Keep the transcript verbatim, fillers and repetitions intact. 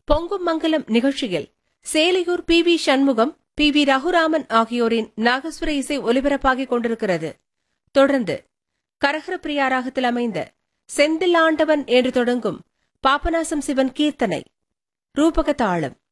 பொங்கும் மங்கலம் நிகழ்ச்சியில் Selaiyur P V Shanmugam, P V Raghuraman ஆகியோரின் நாகஸ்வர இசை ஒலிபரப்பாகிக் கொண்டிருக்கிறது. தொடர்ந்து கரஹர பிரியா ராகத்தில் அமைந்த செந்தில் ஆண்டவன் என்று தொடங்கும் பாபநாசம் சிவன் கீர்த்தனை ரூபக தாளம்.